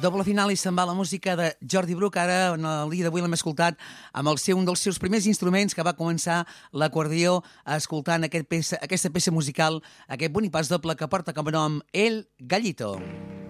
Doble final i se'n va la música de Jordi Bruch. Ara, en el dia d'avui, l'hem escoltat amb un dels seus primers instruments, que va començar l'acordió escoltant aquesta peça musical, aquest bonic pas doble que porta com a nom El Gallito.